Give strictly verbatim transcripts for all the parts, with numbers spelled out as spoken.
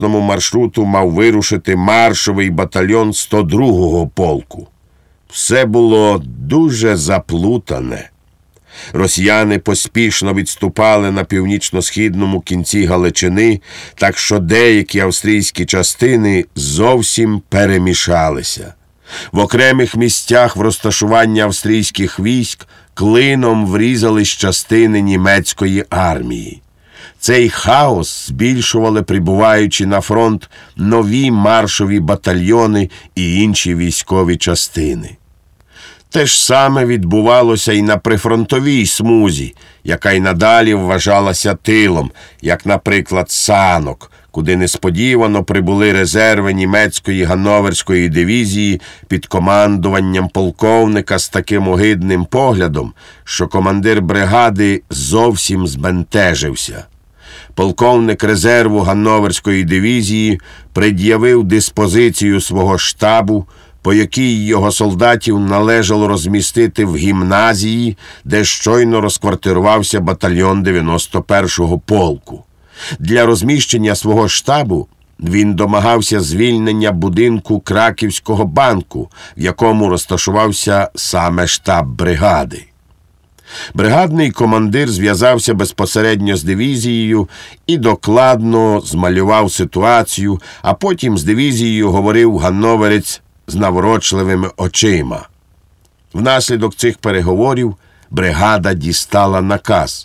наступному маршруту мав вирушити маршовий батальйон сто другого полку. Все було дуже заплутане. Росіяни поспішно відступали на північно-східному кінці Галичини, так що деякі австрійські частини зовсім перемішалися. В окремих місцях в розташування австрійських військ клином врізались частини німецької армії. Цей хаос збільшували, прибуваючи на фронт, нові маршові батальйони і інші військові частини. Те ж саме відбувалося і на прифронтовій смузі, яка й надалі вважалася тилом, як, наприклад, Санок, куди несподівано прибули резерви німецької Ганноверської дивізії під командуванням полковника з таким огидним поглядом, що командир бригади зовсім збентежився. Полковник резерву Ганноверської дивізії пред'явив диспозицію свого штабу, по якій його солдатів належало розмістити в гімназії, де щойно розквартирувався батальйон дев'яносто першого полку. Для розміщення свого штабу він домагався звільнення будинку Краківського банку, в якому розташувався саме штаб бригади. Бригадний командир зв'язався безпосередньо з дивізією і докладно змалював ситуацію, а потім з дивізією говорив ганноверець з наврочливими очима. Внаслідок цих переговорів бригада дістала наказ.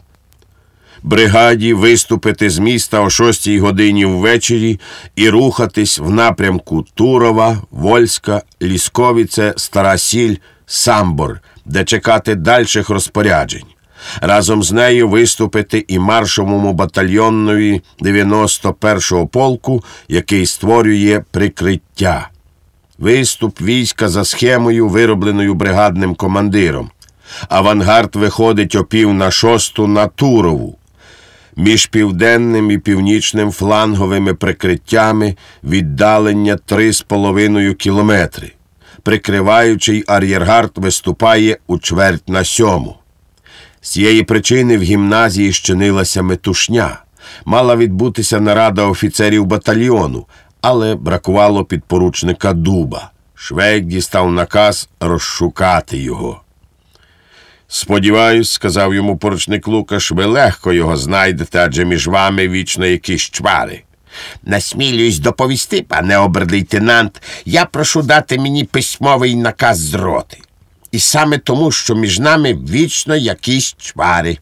Бригаді виступити з міста о шостій годині ввечері і рухатись в напрямку Турова, Вольська, Лісковіце, Стара Сіль, Самбор, де чекати дальших розпоряджень. Разом з нею виступити і маршовому батальйонові дев'яносто першого полку, який створює прикриття. Виступ війська за схемою, виробленою бригадним командиром. Авангард виходить о пів на шосту на Турову. Між південним і північним фланговими прикриттями віддалення три з половиною кілометри. Прикриваючий ар'єргард виступає у чверть на сьому. З цієї причини в гімназії щинилася метушня. Мала відбутися нарада офіцерів батальйону, але бракувало підпоручника Дуба. Швейк дістав наказ розшукати його. «Сподіваюсь, – сказав йому поручник Лукаш, – ви легко його знайдете, адже між вами вічно якісь чвари». «Насмілююсь доповісти, пане обер-лейтенант, я прошу дати мені письмовий наказ з роти. І саме тому, що між нами вічно якісь чвари».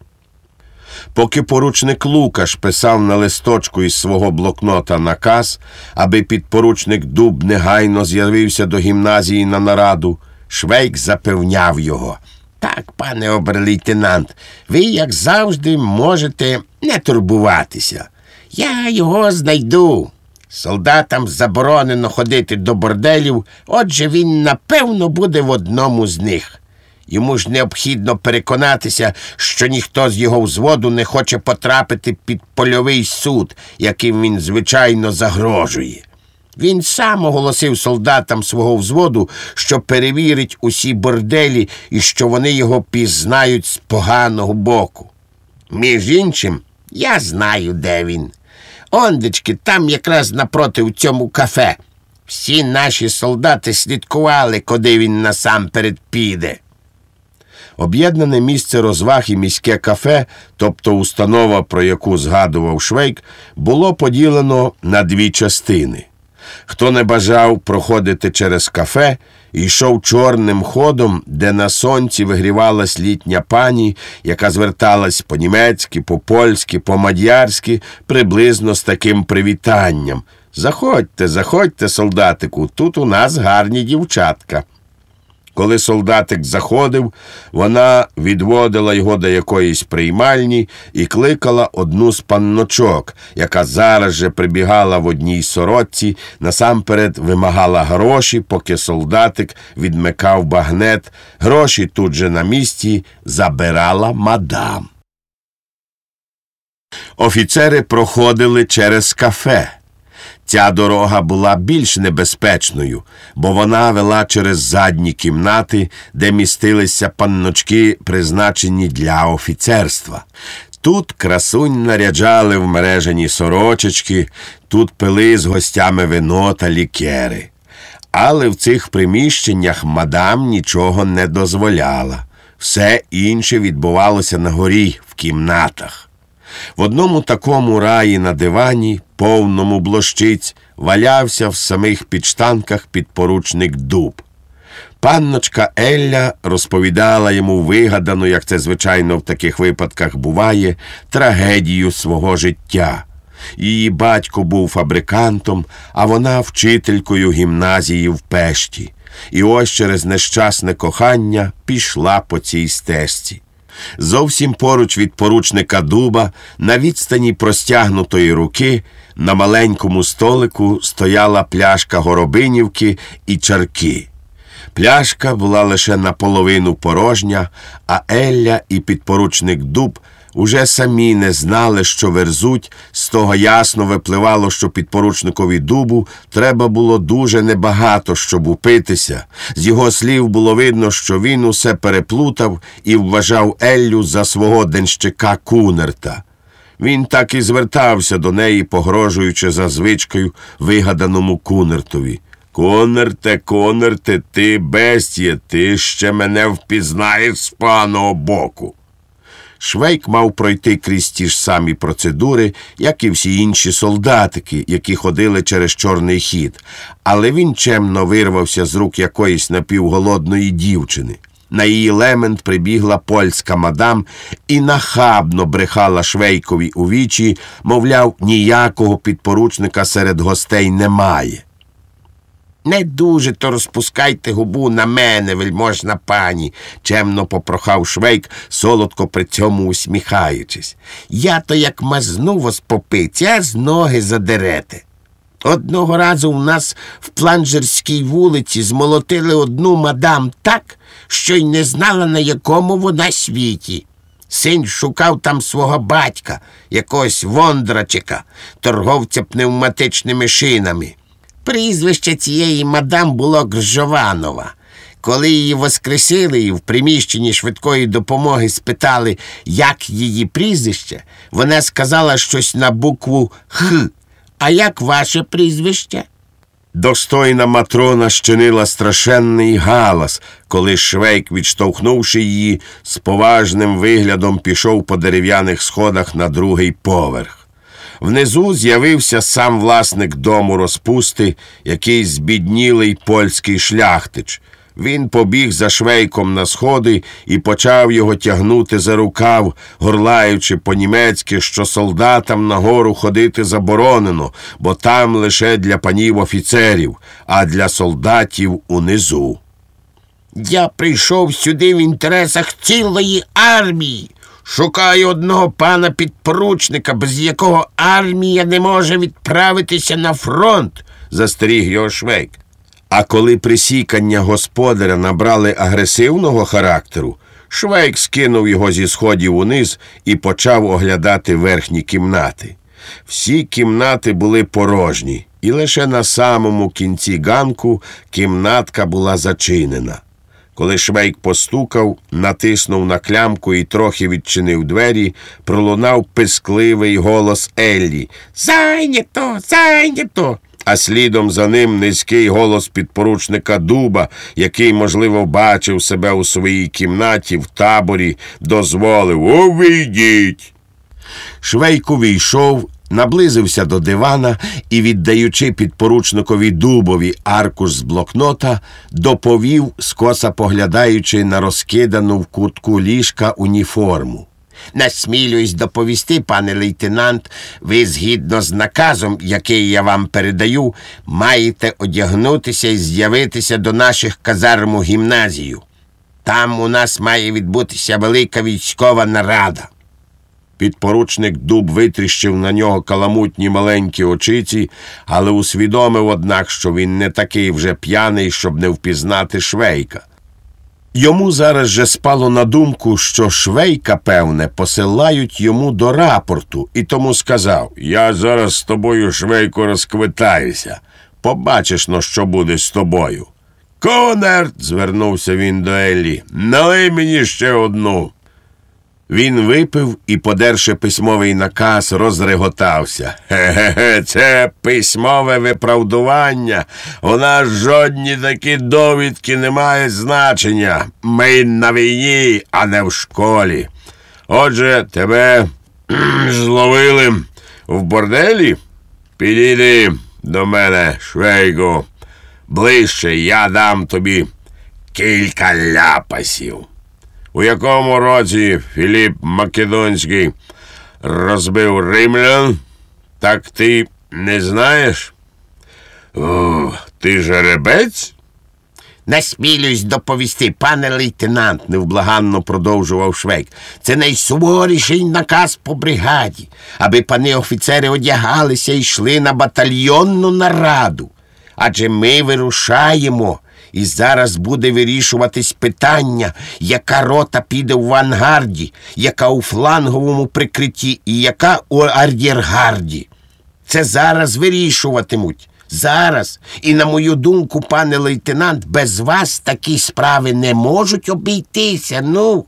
Поки поручник Лукаш писав на листочку із свого блокнота наказ, аби підпоручник Дуб негайно з'явився до гімназії на нараду, Швейк запевняв його: «Так, пане обер-лейтенант, ви, як завжди, можете не турбуватися. Я його знайду. Солдатам заборонено ходити до борделів, отже він, напевно, буде в одному з них. Йому ж необхідно переконатися, що ніхто з його взводу не хоче потрапити під польовий суд, яким він, звичайно, загрожує. Він сам оголосив солдатам свого взводу, що перевірить усі борделі і що вони його пізнають з поганого боку. Між іншим, я знаю, де він. Ондечки, там якраз напроти в цьому кафе. Всі наші солдати слідкували, куди він насамперед піде». Об'єднане місце розваг і міське кафе, тобто установа, про яку згадував Швейк, було поділено на дві частини. Хто не бажав проходити через кафе, йшов чорним ходом, де на сонці вигрівалась літня пані, яка зверталась по-німецьки, по-польськи, по-мадярськи, приблизно з таким привітанням: «Заходьте, заходьте, солдатику, тут у нас гарні дівчатка». Коли солдатик заходив, вона відводила його до якоїсь приймальні і кликала одну з панночок, яка зараз же прибігала в одній сорочці, насамперед вимагала гроші, поки солдатик відмикав багнет. Гроші тут же на місці забирала мадам. Офіцери проходили через кафе. Ця дорога була більш небезпечною, бо вона вела через задні кімнати, де містилися панночки, призначені для офіцерства. Тут красунь наряджали в мережені сорочечки, тут пили з гостями вино та лікери. Але в цих приміщеннях мадам нічого не дозволяла. Все інше відбувалося на горі, в кімнатах. В одному такому раї на дивані, повному блощиць, валявся в самих підштанках підпоручник Дуб. Панночка Елля розповідала йому вигадану, як це звичайно в таких випадках буває, трагедію свого життя. Її батько був фабрикантом, а вона вчителькою гімназії в Пешті. І ось через нещасне кохання пішла по цій стежці. Зовсім поруч від поручника Дуба, на відстані простягнутої руки, на маленькому столику стояла пляшка горобинівки і чарки. Пляшка була лише наполовину порожня, а Елля і підпоручник Дуб уже самі не знали, що верзуть. З того ясно випливало, що підпоручникові Дубу треба було дуже небагато, щоб упитися. З його слів було видно, що він усе переплутав і вважав Еллю за свого денщика Кунерта. Він так і звертався до неї, погрожуючи за звичкою вигаданому Кунертові. «Кунерте, Кунерте, ти бестіє, ти ще мене впізнаєш з паного боку». Швейк мав пройти крізь ті ж самі процедури, як і всі інші солдатики, які ходили через чорний хід, але він чемно вирвався з рук якоїсь напівголодної дівчини. На її лемент прибігла польська мадам і нахабно брехала Швейкові у вічі, мовляв, ніякого підпоручника серед гостей немає. «Не дуже то розпускайте губу на мене, вельможна пані», – чемно попрохав Швейк, солодко при цьому усміхаючись. «Я то як мазну вас по пиці, а з ноги задерете. Одного разу у нас в Планжерській вулиці змолотили одну мадам так, що й не знала, на якому вона світі. Син шукав там свого батька, якогось Вондрачика, торговця пневматичними шинами. Прізвище цієї мадам було Гржованова. Коли її воскресили і в приміщенні швидкої допомоги спитали, як її прізвище, вона сказала щось на букву «Х». «А як ваше прізвище?» Достойна матрона щинила страшенний галас, коли Швейк, відштовхнувши її, з поважним виглядом пішов по дерев'яних сходах на другий поверх. Внизу з'явився сам власник дому розпусти, якийсь збіднілий польський шляхтич. Він побіг за Швейком на сходи і почав його тягнути за рукав, горлаючи по-німецьки, що солдатам нагору ходити заборонено, бо там лише для панів офіцерів, а для солдатів унизу. «Я прийшов сюди в інтересах цілої армії. Шукаю одного пана підпоручника, без якого армія не може відправитися на фронт», – застеріг його Швейк. А коли присікання господаря набрали агресивного характеру, Швейк скинув його зі сходів униз і почав оглядати верхні кімнати. Всі кімнати були порожні, і лише на самому кінці ганку кімнатка була зачинена. Коли Швейк постукав, натиснув на клямку і трохи відчинив двері, пролунав пискливий голос Еллі: «Зайнято! Зайнято!» А слідом за ним низький голос підпоручника Дуба, який, можливо, бачив себе у своїй кімнаті в таборі, дозволив: «Увійдіть!» Швейк увійшов, наблизився до дивана і, віддаючи підпоручникові Дубові аркуш з блокнота, доповів, скоса поглядаючи на розкидану в кутку ліжка уніформу. «Насмілююсь доповісти, пане лейтенант, ви згідно з наказом, який я вам передаю, маєте одягнутися і з'явитися до наших казарм у гімназію. Там у нас має відбутися велика військова нарада». Підпоручник Дуб витріщив на нього каламутні маленькі очиці, але усвідомив, однак, що він не такий вже п'яний, щоб не впізнати Швейка. Йому зараз же спало на думку, що Швейка, певне, посилають йому до рапорту, і тому сказав: «Я зараз з тобою, Швейко, розквитаюся. Побачиш, но що буде з тобою». «Кунерт!» – звернувся він до Еллі. «Налий мені ще одну». Він випив і, подерши письмовий наказ, розреготався. «Хе-хе-хе, це письмове виправдування. У нас жодні такі довідки не мають значення. Ми на війні, а не в школі. Отже, тебе зловили в борделі? Підійди до мене, Швейку. Ближче, я дам тобі кілька ляпасів. У якому році Філіп Македонський розбив римлян? Так ти не знаєш? О, ти жеребець? Насмілюсь доповісти, пане лейтенант, невблаганно продовжував Швейк. Це найсуворіший наказ по бригаді, аби пани офіцери одягалися і йшли на батальйонну нараду. Адже ми вирушаємо, і зараз буде вирішуватись питання, яка рота піде в авангарді, яка у фланговому прикритті і яка у ар'єргарді. Це зараз вирішуватимуть. Зараз. І, на мою думку, пане лейтенант, без вас такі справи не можуть обійтися, ну.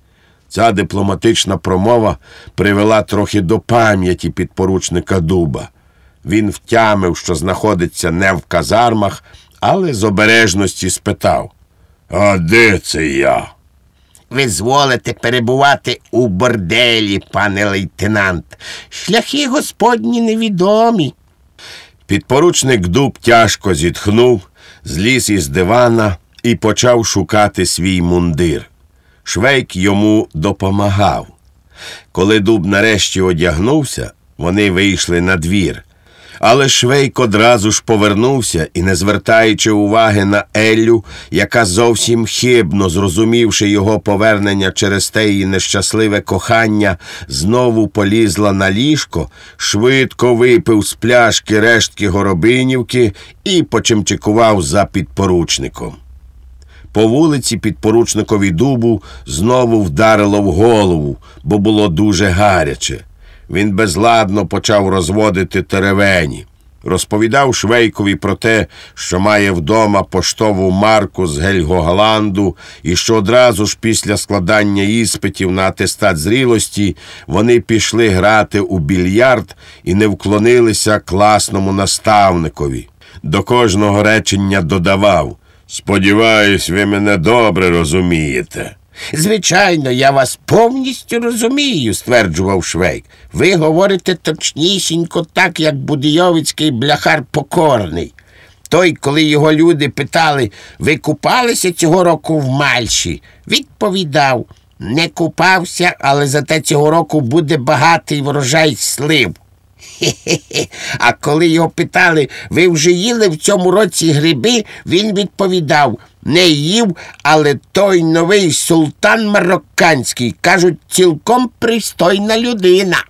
Ця дипломатична промова привела трохи до пам'яті підпоручника Дуба. Він втямив, що знаходиться не в казармах, але з обережності спитав: «А де це я?» Ви зволите перебувати у борделі, пане лейтенант. Шляхи господні невідомі. Підпоручник Дуб тяжко зітхнув, зліз із дивана і почав шукати свій мундир. Швейк йому допомагав. Коли Дуб нарешті одягнувся, вони вийшли на двір. Але Швейк одразу ж повернувся і, не звертаючи уваги на Еллю, яка зовсім хибно, зрозумівши його повернення через те її нещасливе кохання, знову полізла на ліжко, швидко випив з пляшки рештки горобинівки і почимчикував за підпоручником. По вулиці підпоручникові Дубу знову вдарило в голову, бо було дуже гаряче. Він безладно почав розводити теревені. Розповідав Швейкові про те, що має вдома поштову марку з Гельгогланду і що одразу ж після складання іспитів на атестат зрілості вони пішли грати у більярд і не вклонилися класному наставникові. До кожного речення додавав: «Сподіваюсь, ви мене добре розумієте». Звичайно, я вас повністю розумію, стверджував Швейк. Ви говорите точнісінько так, як Будійовицький бляхар Покорний. Той, коли його люди питали: ви купалися цього року в Мальші? Відповідав: не купався, але зате цього року буде багатий врожай слив. Хе-хе-хе. А коли його питали: ви вже їли в цьому році гриби? Він відповідав: не їв, але той новий султан марокканський, кажуть, цілком пристойна людина.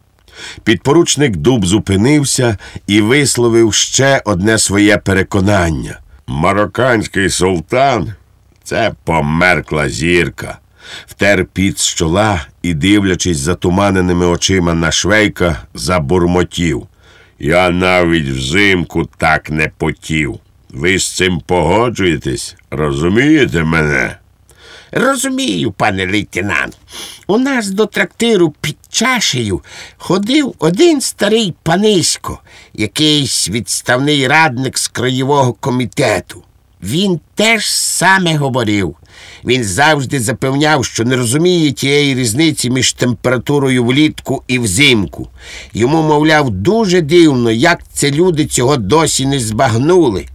Підпоручник Дуб зупинився і висловив ще одне своє переконання. Марокканський султан – це померкла зірка. Втер піт з чола і, дивлячись затуманеними очима на Швейка, забурмотів: «Я навіть взимку так не потів. Ви з цим погоджуєтесь? Розумієте мене?» Розумію, пане лейтенант. У нас до трактиру під чашею ходив один старий панисько, якийсь відставний радник з краєвого комітету. Він теж саме говорив. Він завжди запевняв, що не розуміє тієї різниці між температурою влітку і взимку. Йому, мовляв, дуже дивно, як це люди цього досі не збагнули.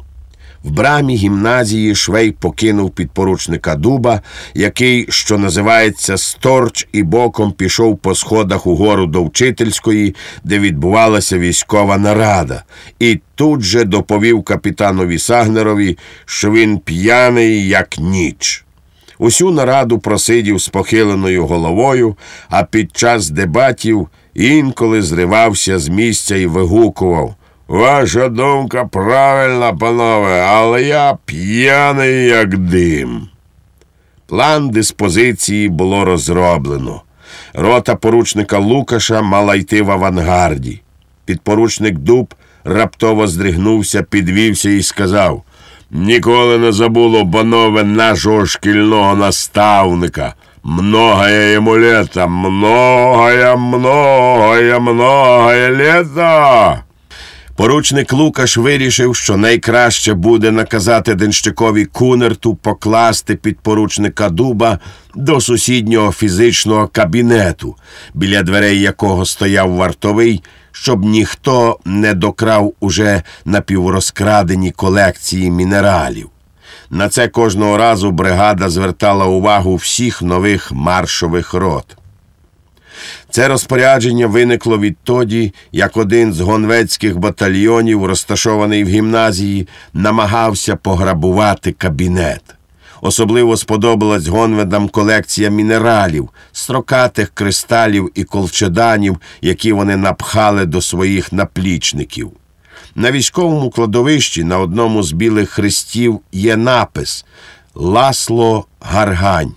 В брамі гімназії Швейк покинув підпоручника Дуба, який, що називається, сторч і боком пішов по сходах угору до вчительської, де відбувалася військова нарада, і тут же доповів капітанові Сагнерові, що він п'яний, як ніч. Усю нараду просидів з похиленою головою, а під час дебатів інколи зривався з місця і вигукував: «Ваша думка правильна, панове, але я п'яний, як дим». План диспозиції було розроблено. Рота поручника Лукаша мала йти в авангарді. Підпоручник Дуб раптово здригнувся, підвівся і сказав: «Ніколи не забуло, панове, нашого шкільного наставника. Многое ему лето, многое, многое, многое лето. Поручник Лукаш вирішив, що найкраще буде наказати денщикові Кунерту покласти підпоручника Дуба до сусіднього фізичного кабінету, біля дверей якого стояв вартовий, щоб ніхто не докрав уже напіврозкрадені колекції мінералів. На це кожного разу бригада звертала увагу всіх нових маршових рот. Це розпорядження виникло відтоді, як один з гонвецьких батальйонів, розташований в гімназії, намагався пограбувати кабінет. Особливо сподобалась гонведам колекція мінералів, строкатих кристалів і колчеданів, які вони напхали до своїх наплічників. На військовому кладовищі на одному з білих хрестів є напис «Ласло Гаргань».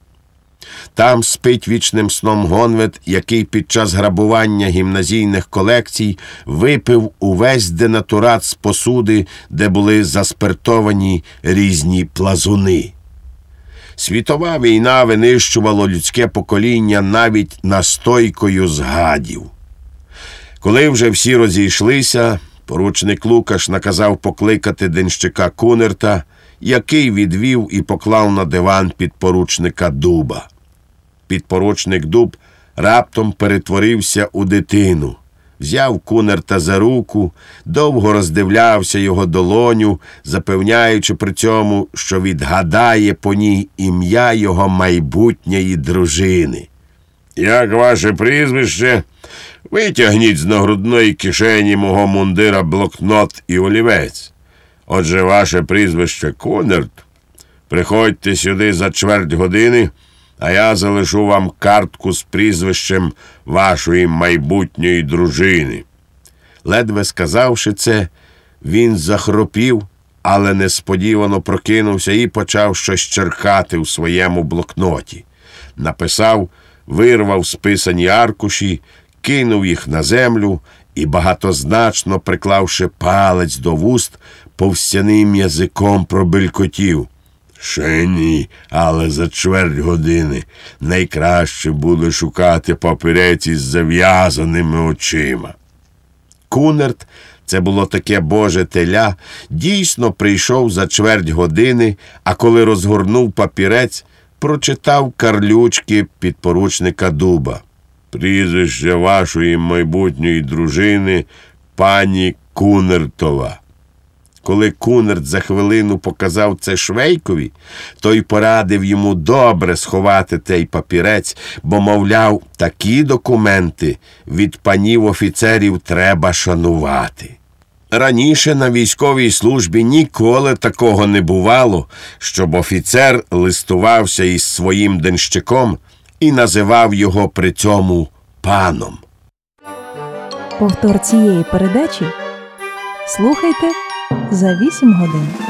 Там спить вічним сном гонвед, який під час грабування гімназійних колекцій випив увесь денатурат з посуди, де були заспиртовані різні плазуни. Світова війна винищувала людське покоління навіть настойкою з гадів. Коли вже всі розійшлися, поручник Лукаш наказав покликати денщика Кунерта, який відвів і поклав на диван підпоручника Дуба. Підпоручник Дуб раптом перетворився у дитину. Взяв Кунерта за руку, довго роздивлявся його долоню, запевняючи при цьому, що відгадає по ній ім'я його майбутньої дружини. «Як ваше прізвище? Витягніть з нагрудної кишені мого мундира блокнот і олівець. Отже, ваше прізвище Кунерт. Приходьте сюди за чверть години, а я залишу вам картку з прізвищем вашої майбутньої дружини». Ледве сказавши це, він захропів, але несподівано прокинувся і почав щось черкати у своєму блокноті. Написав, вирвав списані аркуші, кинув їх на землю і, багатозначно приклавши палець до вуст, повстяним язиком пробелькотів: «Ще ні, але за чверть години найкраще буде шукати папірець із зав'язаними очима». Кунерт, це було таке боже теля, дійсно прийшов за чверть години, а коли розгорнув папірець, прочитав карлючки підпоручника Дуба. «Прізвище вашої майбутньої дружини пані Кунертова». Коли Кунерт за хвилину показав це Швейкові, той порадив йому добре сховати той папірець, бо, мовляв, такі документи від панів офіцерів треба шанувати. Раніше на військовій службі ніколи такого не бувало, щоб офіцер листувався із своїм денщиком і називав його при цьому паном. Повтор цієї передачі слухайте за вісім годин.